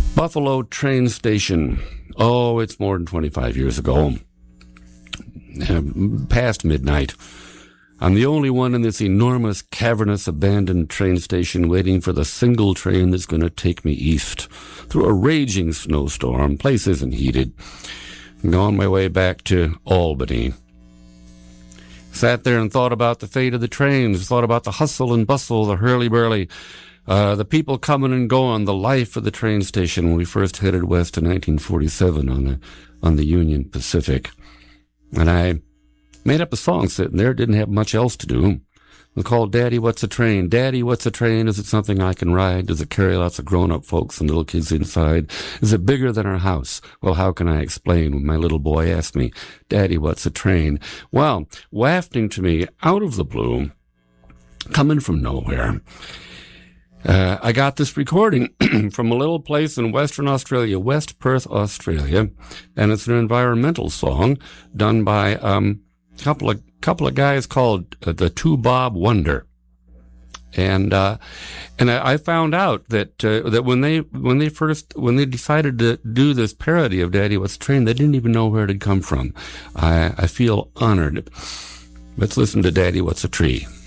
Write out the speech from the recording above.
Buffalo train station. Oh, it's more than 25 years ago. Past midnight. I'm the only one in this enormous, cavernous, abandoned train station waiting for the single train that's going to take me east through a raging snowstorm. Place isn't heated. I'm on my way back to Albany. Sat there and thought about the fate of the trains, thought about the hustle and bustle, the hurly-burly, the people coming and going, the life of the train station when we first headed west in 1947 on the Union Pacific. And I made up a song sitting there, didn't have much else to do. It was called Daddy, What's a Train? Daddy, what's a train? Is it something I can ride? Does it carry lots of grown-up folks and little kids inside? Is it bigger than our house? Well, how can I explain when my little boy asked me, Daddy, what's a train? Well, wafting to me out of the blue, coming from nowhere, I got this recording from a little place in Western Australia, West Perth, Australia, and it's an environmental song done by couple of guys called the Two Bob Wonder, and I found out that when they decided to do this parody of Daddy, What's a Train, they didn't even know where it had come from. I feel honored. Let's listen to Daddy, What's a Tree?